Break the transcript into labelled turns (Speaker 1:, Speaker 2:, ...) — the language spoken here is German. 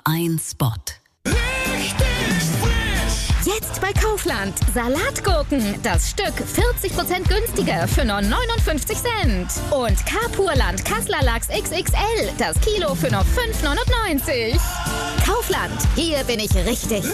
Speaker 1: ein Spot.
Speaker 2: Jetzt bei Kaufland. Salatgurken. Das Stück 40% günstiger für nur 59 Cent. Und Kapurland Kassler Lachs XXL. Das Kilo für nur 5,99. Kaufland. Hier bin ich richtig.